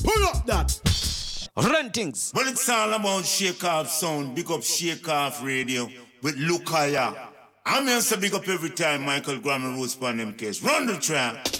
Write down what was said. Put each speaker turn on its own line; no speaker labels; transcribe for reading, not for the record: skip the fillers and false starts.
Pull up that.
Rentings.
Well, it's all about Shake Off Sound. Big up Shake Off Radio with Lukaya. I'm here to big up every time Michael Graham and Rose Pan them case. Run the track.